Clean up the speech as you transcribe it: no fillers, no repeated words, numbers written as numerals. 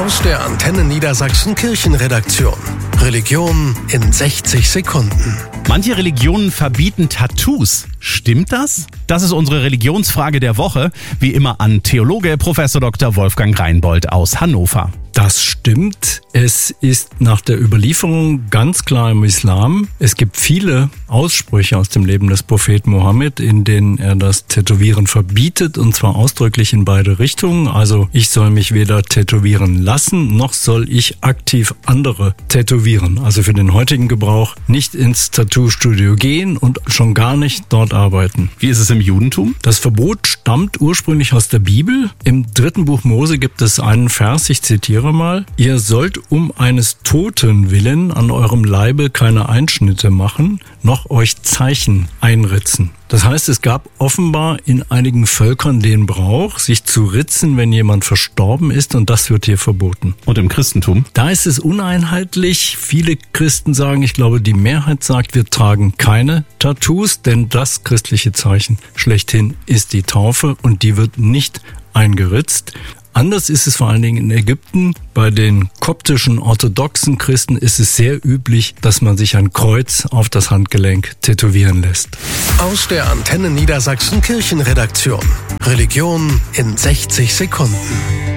Aus der Antenne Niedersachsen Kirchenredaktion. Religion in 60 Sekunden. Manche Religionen verbieten Tattoos. Stimmt das? Das ist unsere Religionsfrage der Woche. Wie immer an Theologe Prof. Dr. Wolfgang Reinbold aus Hannover. Das stimmt. Es ist nach der Überlieferung ganz klar im Islam. Es gibt viele Aussprüche aus dem Leben des Propheten Mohammed, in denen er das Tätowieren verbietet, und zwar ausdrücklich in beide Richtungen. Also ich soll mich weder tätowieren lassen, noch soll ich aktiv andere tätowieren. Also für den heutigen Gebrauch nicht ins Tattoo-Studio gehen und schon gar nicht dort arbeiten. Wie ist es im Judentum? Das Verbot stammt ursprünglich aus der Bibel. Im 3. Buch Mose gibt es einen Vers, ich zitiere mal: Ihr sollt um eines Toten willen an eurem Leibe keine Einschnitte machen, noch euch Zeichen einritzen. Das heißt, es gab offenbar in einigen Völkern den Brauch, sich zu ritzen, wenn jemand verstorben ist, und das wird hier verboten. Und im Christentum? Da ist es uneinheitlich. Viele Christen sagen, ich glaube, die Mehrheit sagt, wir tragen keine Tattoos, denn das christliche Zeichen schlechthin ist die Taufe und die wird nicht eingeritzt. Anders ist es vor allen Dingen in Ägypten. Bei den koptischen orthodoxen Christen ist es sehr üblich, dass man sich ein Kreuz auf das Handgelenk tätowieren lässt. Aus der Antenne Niedersachsen Kirchenredaktion. Religion in 60 Sekunden.